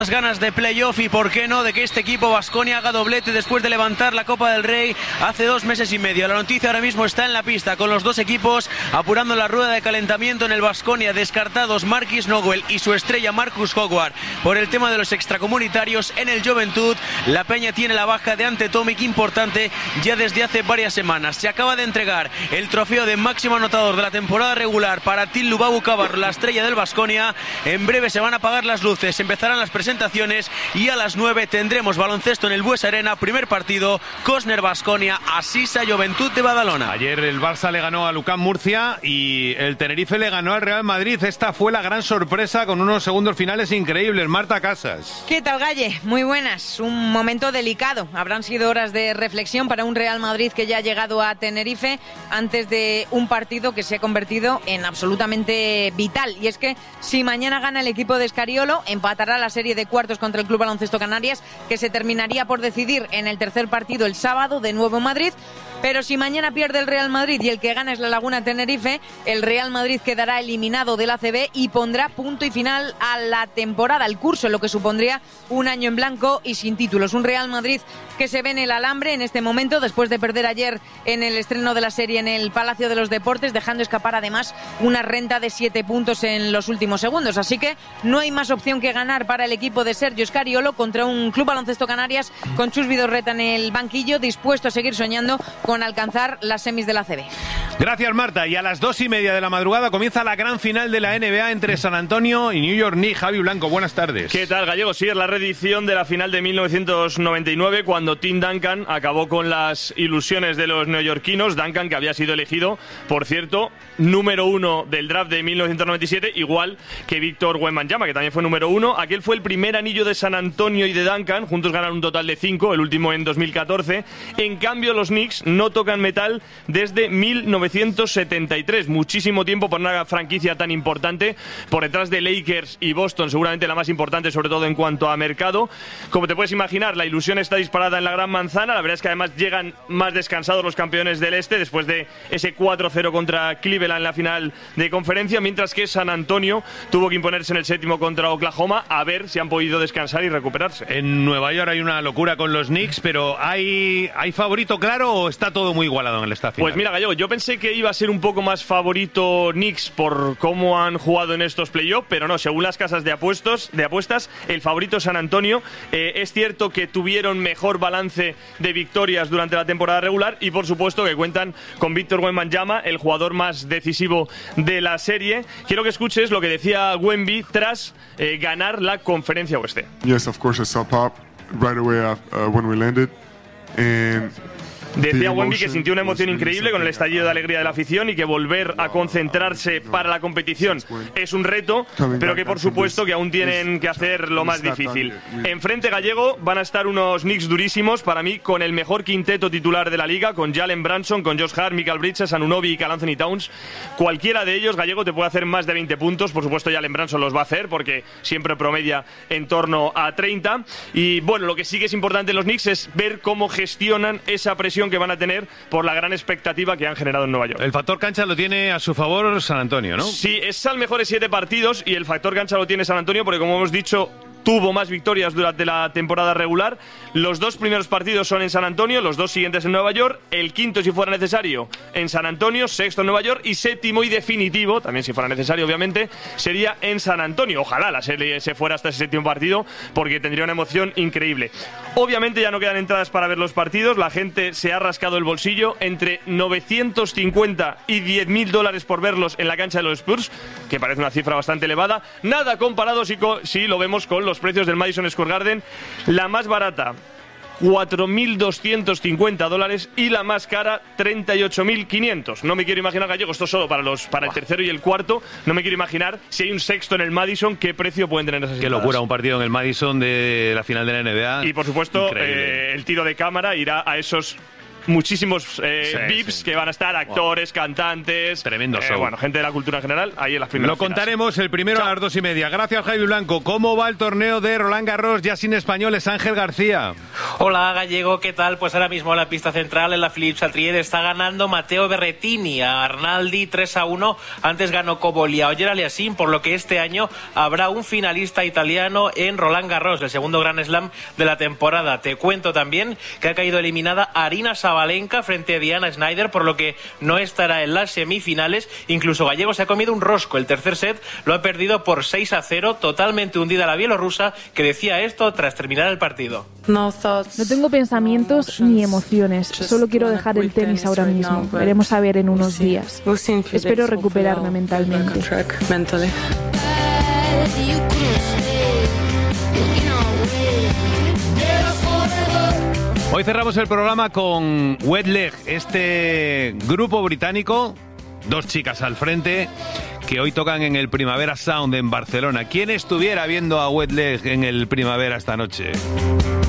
Ganas de playoff y por qué no de que este equipo Baskonia haga doblete después de levantar la Copa del Rey hace 2 meses y medio. La noticia ahora mismo está en la pista con los dos equipos apurando la rueda de calentamiento. En el Baskonia descartados Marquis Nowell y su estrella Marcus Howard por el tema de los extracomunitarios. En el Juventud la Peña tiene la baja de Ante Tomic importante ya desde hace varias semanas. Se acaba de entregar el trofeo de máximo anotador de la temporada regular para Til Lubabu Cabarro, la estrella del Baskonia. En breve se van a apagar las luces, empezarán las presentaciones y a las 9 tendremos baloncesto en el Bues Arena. Primer partido, Cosner Baskonia, Asisa Juventud de Badalona. Ayer el Barça le ganó a Lucán Murcia y el Tenerife le ganó al Real Madrid. Esta fue la gran sorpresa con unos segundos finales increíbles. Marta Casas. ¿Qué tal, Galle? Muy buenas. Un momento delicado. Habrán sido horas de reflexión para un Real Madrid que ya ha llegado a Tenerife antes de un partido que se ha convertido en absolutamente vital. Y es que si mañana gana el equipo de Scariolo, empatará la serie de cuartos contra el Club Baloncesto Canarias, que se terminaría por decidir en el tercer partido el sábado, de nuevo en Madrid. Pero si mañana pierde el Real Madrid y el que gana es la Laguna Tenerife, el Real Madrid quedará eliminado del ACB y pondrá punto y final a la temporada, al curso, lo que supondría un año en blanco y sin títulos. Un Real Madrid que se ve en el alambre en este momento, después de perder ayer en el estreno de la serie en el Palacio de los Deportes, dejando escapar además una renta de 7 puntos en los últimos segundos. Así que no hay más opción que ganar para el equipo de Sergio Scariolo contra un Club Baloncesto Canarias con Chus Vidorreta en el banquillo, dispuesto a seguir soñando con alcanzar las semis de la ACB. Gracias, Marta. Y a las 2:30 de la madrugada comienza la gran final de la NBA entre San Antonio y New York Knicks. Javi Blanco, buenas tardes. ¿Qué tal, Gallego? Sí, es la reedición de la final de 1999, cuando Tim Duncan acabó con las ilusiones de los neoyorquinos. Duncan, que había sido elegido, por cierto, número 1 del draft de 1997, igual que Víctor Wembanyama, que también fue número 1. Aquel fue el primer anillo de San Antonio y de Duncan. Juntos ganaron un total de 5, el último en 2014. En cambio, los Knicks no tocan metal desde 1973. Muchísimo tiempo para una franquicia tan importante, por detrás de Lakers y Boston, seguramente la más importante, sobre todo en cuanto a mercado. Como te puedes imaginar, la ilusión está disparada en la Gran Manzana. La verdad es que además llegan más descansados los campeones del Este después de ese 4-0 contra Cleveland en la final de conferencia, mientras que San Antonio tuvo que imponerse en el séptimo contra Oklahoma. A ver si han podido descansar y recuperarse. En Nueva York hay una locura con los Knicks, pero ¿hay favorito claro o está todo muy igualado en el estadio? Pues mira, Gallego, yo pensé que iba a ser un poco más favorito Knicks por cómo han jugado en estos playoffs, pero no, según las casas de apuestas, el favorito es San Antonio. Es cierto que tuvieron mejor balance de victorias durante la temporada regular y por supuesto que cuentan con Víctor Wembanyama, el jugador más decisivo de la serie. Quiero que escuches lo que decía Wemby tras ganar la Conferencia Oeste. Yes, of course I saw pop right away when we landed, and decía Wemby que sintió una emoción increíble con el estallido de alegría de la afición y que volver a concentrarse para la competición es un reto, pero que por supuesto que aún tienen que hacer lo más difícil. Enfrente, Gallego, van a estar unos Knicks durísimos, para mí con el mejor quinteto titular de la liga, con Jalen Brunson, con Josh Hart, Michael Bridges, Anunoby y Karl Anthony Towns. Cualquiera de ellos, Gallego, te puede hacer más de 20 puntos. Por supuesto, Jalen Brunson los va a hacer porque siempre promedia en torno a 30. Y bueno, lo que sí que es importante en los Knicks es ver cómo gestionan esa presión que van a tener por la gran expectativa que han generado en Nueva York. El factor cancha lo tiene a su favor San Antonio, ¿no? Sí, es al mejor de 7 partidos y el factor cancha lo tiene San Antonio porque, como hemos dicho, tuvo más victorias durante la temporada regular. Los 2 primeros partidos son en San Antonio, los 2 siguientes en Nueva York, el quinto, si fuera necesario, en San Antonio, sexto en Nueva York y séptimo y definitivo, también si fuera necesario obviamente, sería en San Antonio. Ojalá la serie se fuera hasta ese séptimo partido porque tendría una emoción increíble. Obviamente ya no quedan entradas para ver los partidos, la gente se ha rascado el bolsillo, entre 950 y $10.000 por verlos en la cancha de los Spurs, que parece una cifra bastante elevada, nada comparado si lo vemos con los precios del Madison Square Garden. La más barata, $4.250 y la más cara, $38.500. No me quiero imaginar, Gallego, esto solo para el tercero y el cuarto. No me quiero imaginar si hay un sexto en el Madison, qué precio pueden tener esas entradas. Qué locura, un partido en el Madison de la final de la NBA. Y por supuesto, el tiro de cámara irá a esos muchísimos VIPs que van a estar, actores, cantantes. Tremendo show. Bueno, gente de la cultura en general, ahí en las primeras Lo contaremos el primero a las 2:30. Gracias, Javi Blanco. ¿Cómo va el torneo de Roland Garros ya sin españoles? Ángel García. Hola, Gallego, ¿qué tal? Pues ahora mismo en la pista central, en la Philippe Chatrier, está ganando Matteo Berrettini a Arnaldi 3-1. Antes ganó Cobolli a Ogier Aliassime, por lo que este año habrá un finalista italiano en Roland Garros, el segundo Grand Slam de la temporada. Te cuento también que ha caído eliminada Arina Sabalenka frente a Diana Schneider, por lo que no estará en las semifinales. Incluso Gallego se ha comido un rosco. El tercer set lo ha perdido por 6-0, totalmente hundida la bielorrusa, que decía esto tras terminar el partido. No tengo pensamientos ni emociones, solo quiero dejar el tenis ahora mismo. Veremos a ver en unos días. Espero recuperarme mentalmente. Hoy cerramos el programa con Wet Leg, este grupo británico, 2 chicas al frente, que hoy tocan en el Primavera Sound en Barcelona. ¿Quién estuviera viendo a Wet Leg en el Primavera esta noche?